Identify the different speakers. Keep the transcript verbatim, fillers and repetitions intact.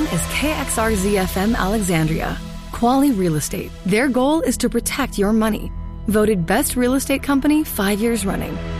Speaker 1: is K X R Z F M Alexandria. Quali Real Estate. Their goal is to protect your money. Voted Best Real Estate Company five years running.